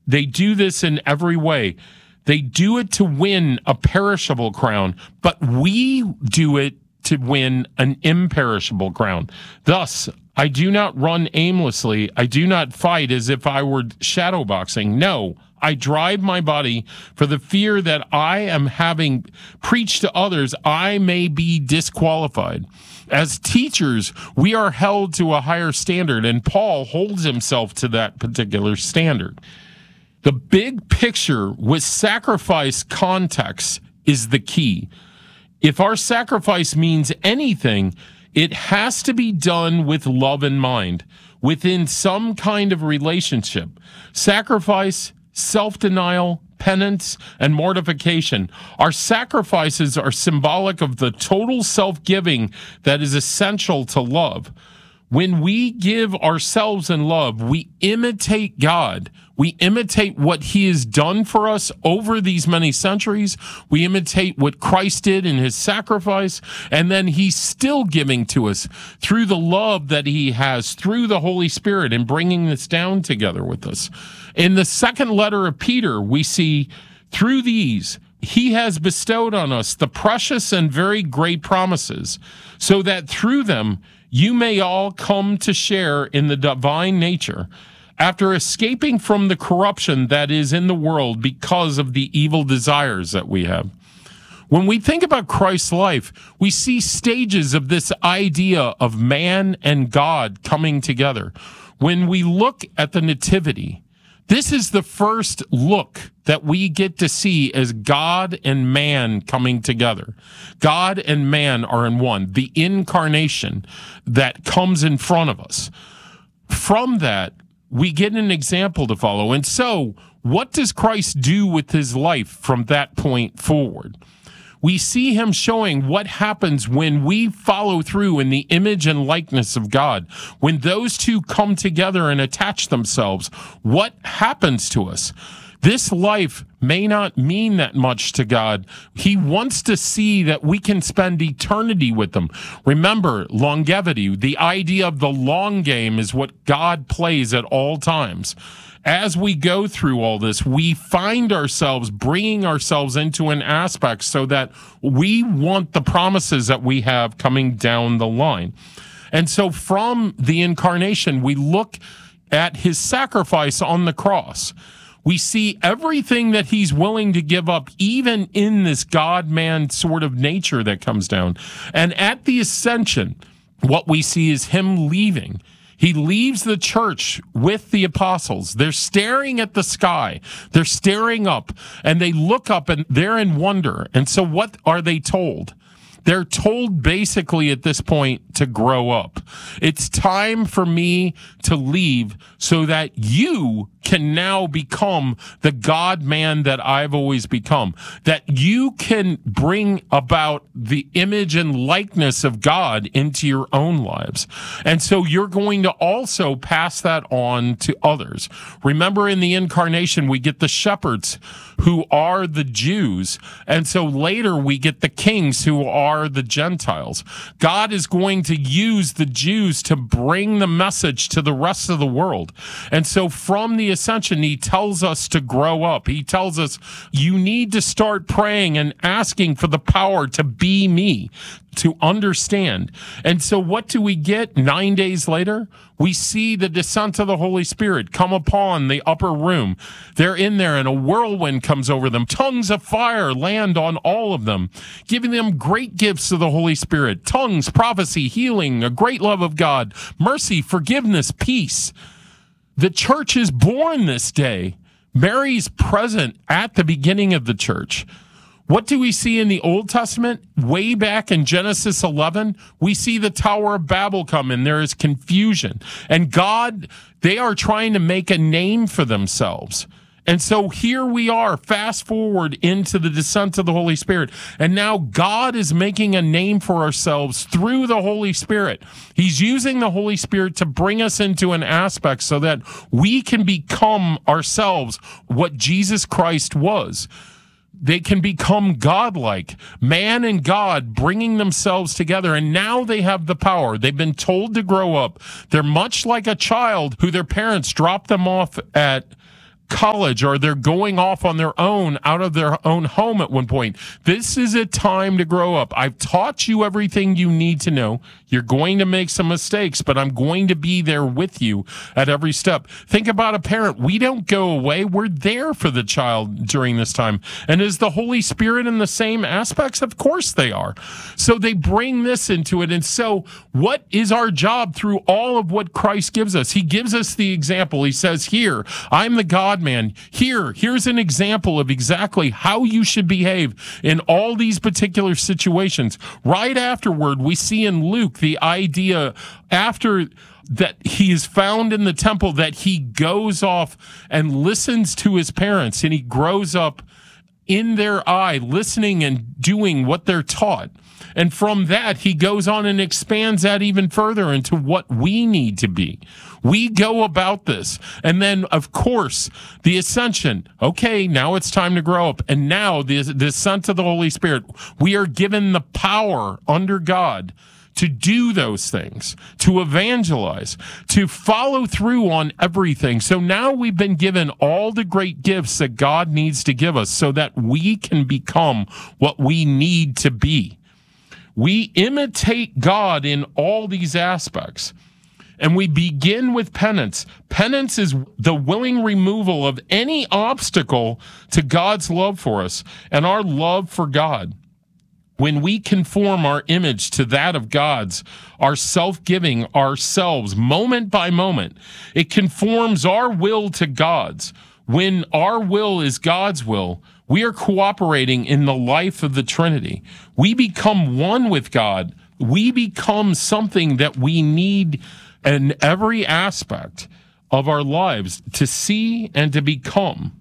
They do this in every way. They do it to win a perishable crown, but we do it to win an imperishable crown. Thus, I do not run aimlessly. I do not fight as if I were shadowboxing. No, I drive my body for the fear that I am having preached to others, I may be disqualified. As teachers, we are held to a higher standard, and Paul holds himself to that particular standard. The big picture with sacrifice context is the key. If our sacrifice means anything, it has to be done with love in mind, within some kind of relationship. Sacrifice, self-denial, penance, and mortification. Our sacrifices are symbolic of the total self-giving that is essential to love. When we give ourselves in love, we imitate God. We imitate what he has done for us over these many centuries. We imitate what Christ did in his sacrifice, and then he's still giving to us through the love that he has through the Holy Spirit and bringing this down together with us. In the second letter of Peter, we see through these, he has bestowed on us the precious and very great promises, so that through them you may all come to share in the divine nature, after escaping from the corruption that is in the world because of the evil desires that we have. When we think about Christ's life, we see stages of this idea of man and God coming together. When we look at the Nativity, this is the first look that we get to see as God and man coming together. God and man are in one, the incarnation that comes in front of us. From that, we get an example to follow. And so, what does Christ do with his life from that point forward? We see him showing what happens when we follow through in the image and likeness of God. When those two come together and attach themselves, what happens to us? This life may not mean that much to God. He wants to see that we can spend eternity with him. Remember, longevity, the idea of the long game is what God plays at all times. As we go through all this, we find ourselves bringing ourselves into an aspect so that we want the promises that we have coming down the line. And so from the incarnation, we look at his sacrifice on the cross. We see everything that he's willing to give up, even in this God-man sort of nature that comes down. And at the ascension, what we see is him leaving. He leaves the church with the apostles. They're staring at the sky. They're staring up, and they look up, and they're in wonder. And so what are they told? They're told basically at this point to grow up. It's time for me to leave so that you can now become the God-man that I've always become, that you can bring about the image and likeness of God into your own lives. And so you're going to also pass that on to others. Remember, in the incarnation, we get the shepherds who are the Jews, and so later we get the kings who are the Gentiles. God is going to use the Jews to bring the message to the rest of the world. And so from the ascension, he tells us to grow up. He tells us you need to start praying and asking for the power to be me, to understand. And so what do we get 9 days later? We see the descent of the Holy Spirit come upon the upper room. They're in there, and a whirlwind comes over them. Tongues of fire land on all of them, giving them great gifts of the Holy Spirit. Tongues, prophecy, healing, a great love of God, mercy, forgiveness, peace. The church is born this day. Mary's present at the beginning of the church. What do we see in the Old Testament? Way back in Genesis 11, we see the Tower of Babel come in. There is confusion. And God, they are trying to make a name for themselves. And so here we are, fast forward into the descent of the Holy Spirit. And now God is making a name for ourselves through the Holy Spirit. He's using the Holy Spirit to bring us into an aspect so that we can become ourselves what Jesus Christ was. They can become godlike, man and God bringing themselves together, and now they have the power. They've been told to grow up. They're much like a child who their parents drop them off at college, or they're going off on their own out of their own home at one point. This is a time to grow up. I've taught you everything you need to know. You're going to make some mistakes, but I'm going to be there with you at every step. Think about a parent. We don't go away. We're there for the child during this time. And is the Holy Spirit in the same aspects? Of course they are. So they bring this into it. And so what is our job through all of what Christ gives us? He gives us the example. He says, here, I'm the God-man. Here's an example of exactly how you should behave in all these particular situations. Right afterward, we see in Luke the idea after that he is found in the temple, that he goes off and listens to his parents, and he grows up in their eye, listening and doing what they're taught. And from that, he goes on and expands that even further into what we need to be. We go about this. And then, of course, the ascension. Okay, now it's time to grow up. And now the ascent of the Holy Spirit. We are given the power under God to do those things, to evangelize, to follow through on everything. So now we've been given all the great gifts that God needs to give us so that we can become what we need to be. We imitate God in all these aspects. And we begin with penance. Penance is the willing removal of any obstacle to God's love for us and our love for God. When we conform our image to that of God's, our self-giving ourselves moment by moment, it conforms our will to God's. When our will is God's will, we are cooperating in the life of the Trinity. We become one with God. We become something that we need in every aspect of our lives to see and to become.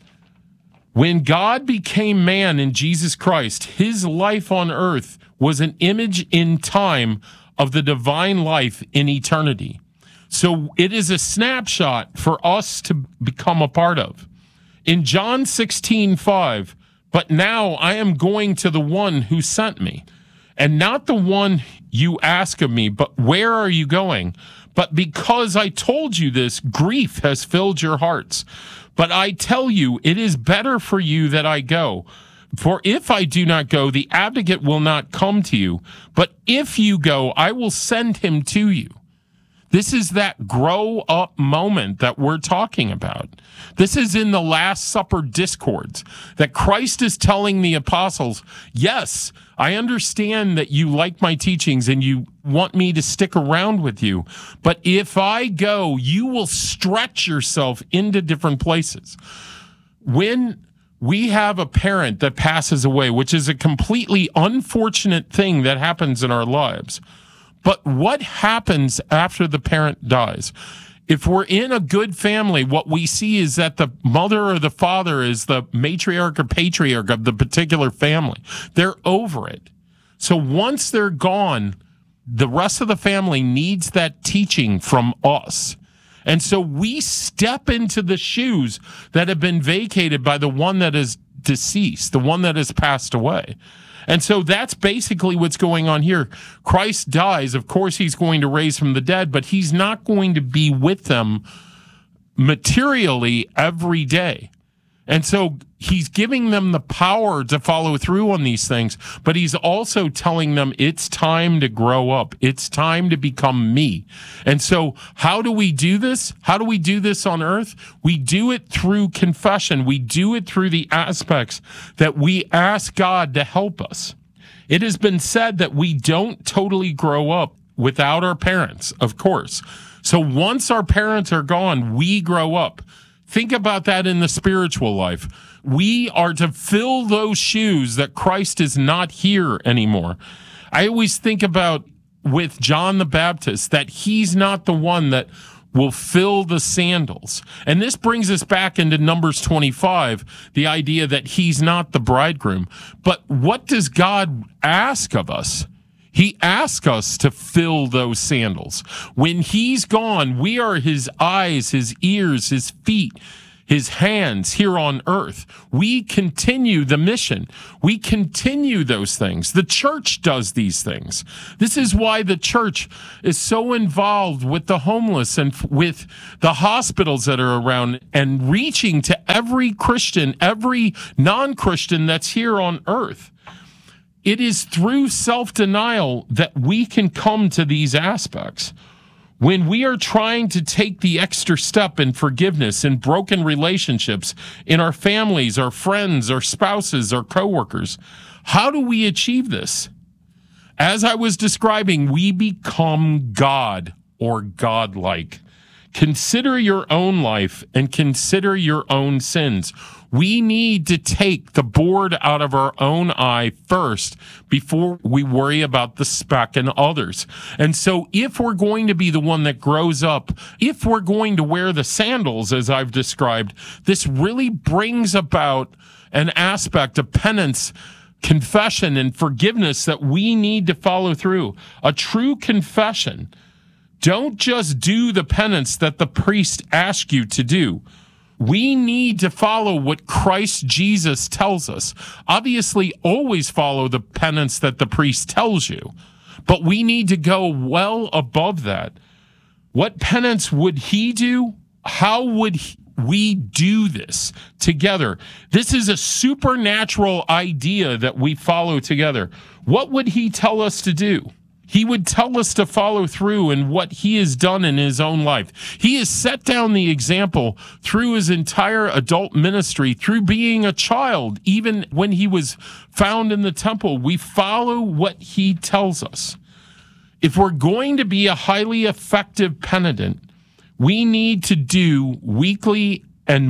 When God became man in Jesus Christ, his life on earth was an image in time of the divine life in eternity. So it is a snapshot for us to become a part of. In John 16:5, but now I am going to the one who sent me, and not the one you ask of me, but where are you going? But because I told you this, grief has filled your hearts. But I tell you, it is better for you that I go. For if I do not go, the advocate will not come to you. But if you go, I will send him to you. This is that grow up moment that we're talking about. This is in the Last Supper discourse that Christ is telling the apostles, yes, I understand that you like my teachings and you want me to stick around with you. But if I go, you will stretch yourself into different places. When we have a parent that passes away, which is a completely unfortunate thing that happens in our lives, but what happens after the parent dies? If we're in a good family, what we see is that the mother or the father is the matriarch or patriarch of the particular family. They're over it. So once they're gone, the rest of the family needs that teaching from us. And so we step into the shoes that have been vacated by the one that is deceased, the one that has passed away. And so that's basically what's going on here. Christ dies. Of course, he's going to raise from the dead, but he's not going to be with them materially every day. And so he's giving them the power to follow through on these things, but he's also telling them it's time to grow up. It's time to become me. And so how do we do this? How do we do this on earth? We do it through confession. We do it through the aspects that we ask God to help us. It has been said that we don't totally grow up without our parents, of course. So once our parents are gone, we grow up. Think about that in the spiritual life. We are to fill those shoes that Christ is not here anymore. I always think about with John the Baptist that he's not the one that will fill the sandals. And this brings us back into Numbers 25, the idea that he's not the bridegroom. But what does God ask of us? He asks us to fill those sandals. When he's gone, we are his eyes, his ears, his feet, his hands here on earth. We continue the mission. We continue those things. The church does these things. This is why the church is so involved with the homeless and with the hospitals that are around and reaching to every Christian, every non-Christian that's here on earth. It is through self-denial that we can come to these aspects. When we are trying to take the extra step in forgiveness in broken relationships, in our families, our friends, our spouses, our coworkers, how do we achieve this? As I was describing, we become God or godlike. Consider your own life and consider your own sins. We need to take the board out of our own eye first before we worry about the speck in others. And so if we're going to be the one that grows up, if we're going to wear the sandals, as I've described, this really brings about an aspect of penance, confession, and forgiveness that we need to follow through. A true confession. Don't just do the penance that the priest asks you to do. We need to follow what Christ Jesus tells us. Obviously, always follow the penance that the priest tells you, but we need to go well above that. What penance would he do? How would we do this together? This is a supernatural idea that we follow together. What would he tell us to do? He would tell us to follow through in what he has done in his own life. He has set down the example through his entire adult ministry, through being a child, even when he was found in the temple. We follow what he tells us. If we're going to be a highly effective penitent, we need to do weekly and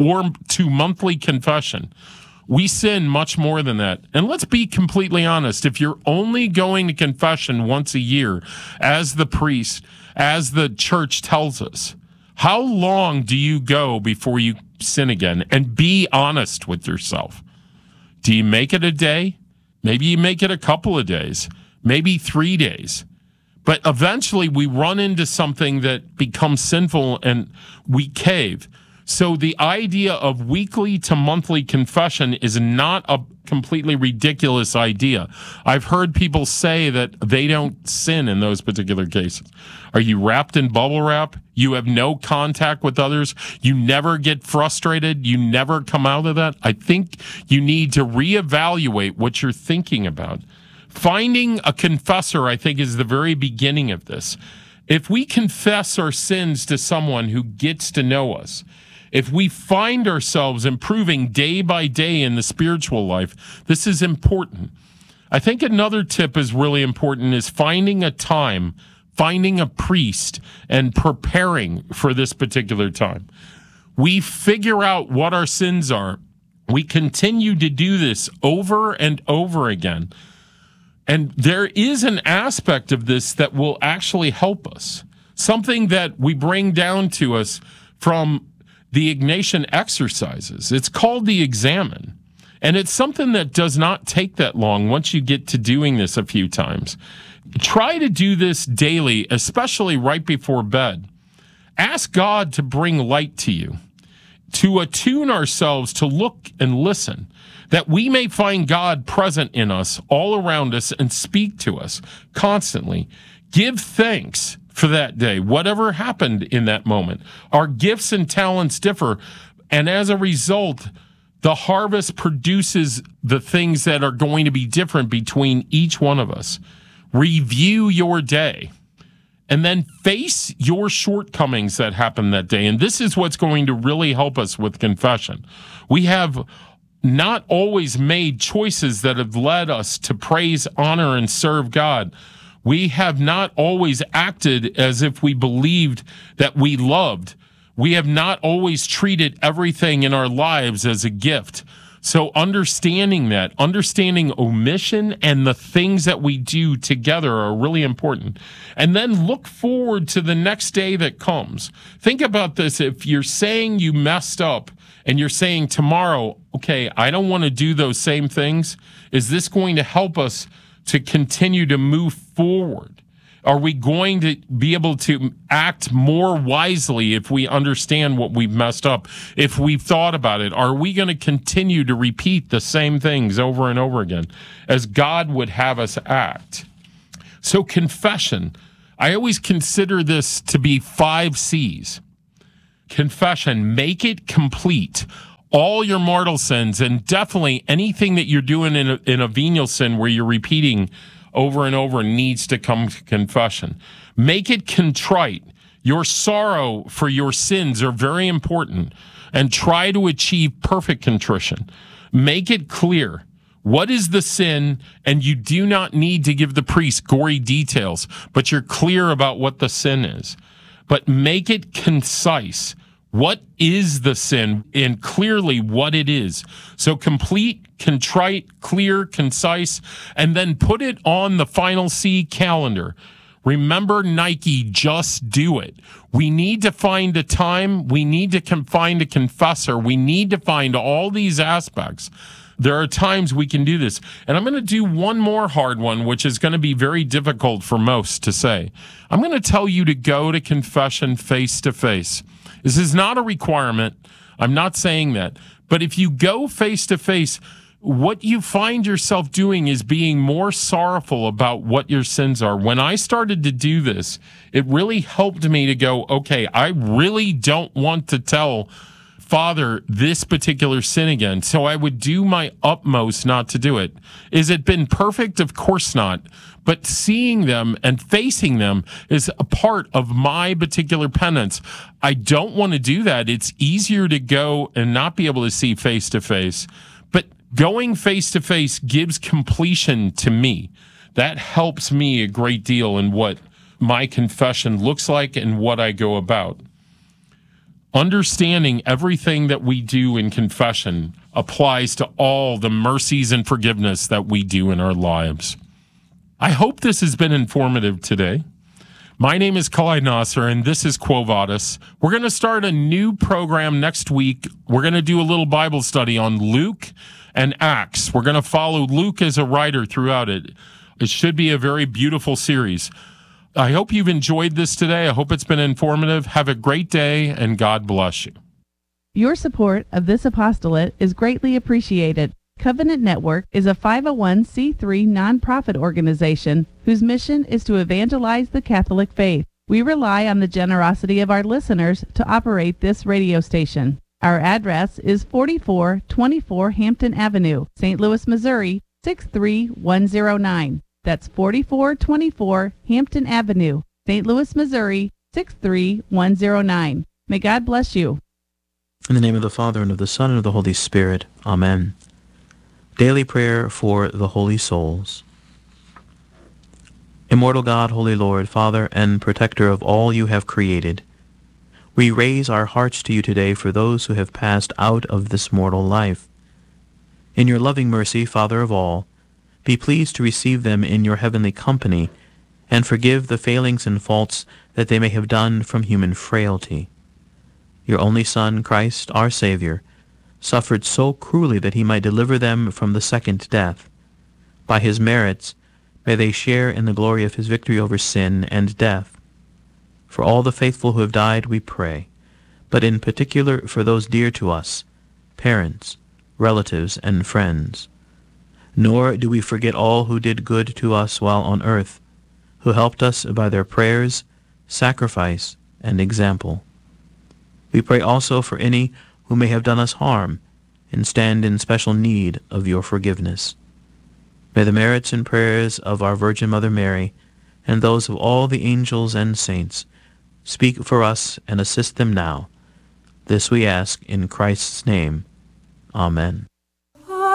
monthly confession. We sin much more than that. And let's be completely honest. If you're only going to confession once a year, as the priest, as the church tells us, how long do you go before you sin again? And be honest with yourself. Do you make it a day? Maybe you make it a couple of days, maybe 3 days. But eventually we run into something that becomes sinful and we cave. So the idea of weekly to monthly confession is not a completely ridiculous idea. I've heard people say that they don't sin in those particular cases. Are you wrapped in bubble wrap? You have no contact with others. You never get frustrated. You never come out of that. I think you need to reevaluate what you're thinking about. Finding a confessor, I think, is the very beginning of this. If we confess our sins to someone who gets to know us, if we find ourselves improving day by day in the spiritual life, this is important. I think another tip is really important is finding a time, finding a priest, and preparing for this particular time. We figure out what our sins are. We continue to do this over and over again. And there is an aspect of this that will actually help us. Something that we bring down to us from the Ignatian exercises. It's called the Examen. And it's something that does not take that long once you get to doing this a few times. Try to do this daily, especially right before bed. Ask God to bring light to you, to attune ourselves to look and listen, that we may find God present in us, all around us, and speak to us constantly. Give thanks for that day, whatever happened in that moment. Our gifts and talents differ, and as a result, the harvest produces the things that are going to be different between each one of us. Review your day, and then face your shortcomings that happened that day. And this is what's going to really help us with confession. We have not always made choices that have led us to praise, honor, and serve God. We have not always acted as if we believed that we loved. We have not always treated everything in our lives as a gift. So understanding that, understanding omission and the things that we do together are really important. And then look forward to the next day that comes. Think about this. If you're saying you messed up and you're saying tomorrow, okay, I don't want to do those same things, is this going to help us to continue to move forward? Are we going to be able to act more wisely if we understand what we've messed up, if we've thought about it? Are we going to continue to repeat the same things over and over again as God would have us act? So confession, I always consider this to be 5 C's. Confession, make it complete. All your mortal sins, and definitely anything that you're doing in a venial sin where you're repeating over and over, needs to come to confession. Make it contrite. Your sorrow for your sins are very important, and try to achieve perfect contrition. Make it clear. What is the sin? And you do not need to give the priest gory details, but you're clear about what the sin is. But make it concise. What is the sin, and clearly what it is? So complete, contrite, clear, concise, and then put it on the final C, calendar. Remember Nike, just do it. We need to find a time. We need to find a confessor. We need to find all these aspects. There are times we can do this. And I'm going to do one more hard one, which is going to be very difficult for most to say. I'm going to tell you to go to confession face to face. This is not a requirement. I'm not saying that. But if you go face to face, what you find yourself doing is being more sorrowful about what your sins are. When I started to do this, it really helped me to go, okay, I really don't want to tell Father this particular sin again. So I would do my utmost not to do it. Is it been perfect? Of course not. But seeing them and facing them is a part of my particular penance. I don't want to do that. It's easier to go and not be able to see face to face. But going face to face gives completion to me. That helps me a great deal in what my confession looks like and what I go about. Understanding everything that we do in confession applies to all the mercies and forgiveness that we do in our lives. I hope this has been informative today. My name is Clyde Nasser, and this is Quo Vadis. We're going to start a new program next week. We're going to do a little Bible study on Luke and Acts. We're going to follow Luke as a writer throughout it. It should be a very beautiful series. I hope you've enjoyed this today. I hope it's been informative. Have a great day, and God bless you. Your support of this apostolate is greatly appreciated. Covenant Network is a 501c3 nonprofit organization whose mission is to evangelize the Catholic faith. We rely on the generosity of our listeners to operate this radio station. Our address is 4424 Hampton Avenue, St. Louis, Missouri, 63109. That's 4424 Hampton Avenue, St. Louis, Missouri, 63109. May God bless you. In the name of the Father, and of the Son, and of the Holy Spirit. Amen. Daily prayer for the holy souls. Immortal God, Holy Lord, Father and Protector of all you have created, we raise our hearts to you today for those who have passed out of this mortal life. In your loving mercy, Father of all, be pleased to receive them in your heavenly company, and forgive the failings and faults that they may have done from human frailty. Your only Son, Christ, our Savior, suffered so cruelly that he might deliver them from the second death. By his merits, may they share in the glory of his victory over sin and death. For all the faithful who have died, we pray, but in particular for those dear to us, parents, relatives, and friends. Nor do we forget all who did good to us while on earth, who helped us by their prayers, sacrifice, and example. We pray also for any who may have done us harm, and stand in special need of your forgiveness. May the merits and prayers of our Virgin Mother Mary, and those of all the angels and saints, speak for us and assist them now. This we ask in Christ's name. Amen.